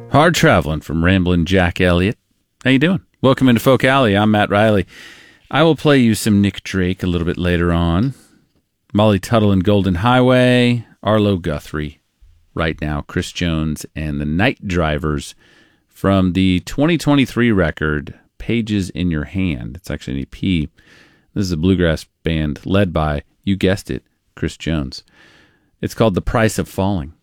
Hard traveling from Ramblin' Jack Elliott. How you doing? Welcome into Folk Alley. I'm Matt Riley. I will play you some Nick Drake a little bit later on. Molly Tuttle and Golden Highway. Arlo Guthrie. Right now, Chris Jones and the Night Drivers from the 2023 record, Pages in Your Hand. It's actually an EP. This is a bluegrass band led by, you guessed it, Chris Jones. It's called The Price of Falling.